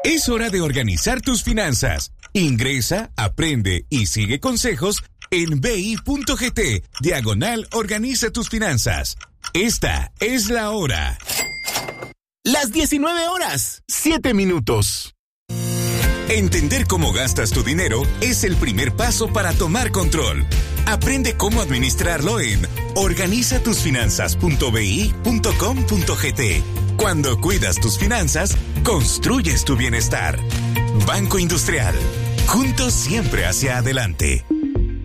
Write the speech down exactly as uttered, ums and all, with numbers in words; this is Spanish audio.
Es hora de organizar tus finanzas. Ingresa, aprende y sigue consejos en bi.gt, diagonal Organiza tus finanzas. Esta es la hora. Las diecinueve horas, siete minutos. Entender cómo gastas tu dinero es el primer paso para tomar control. Aprende cómo administrarlo en organiza tus finanzas punto bi punto com punto gt. Cuando cuidas tus finanzas, construyes tu bienestar. Banco Industrial. Juntos siempre hacia adelante.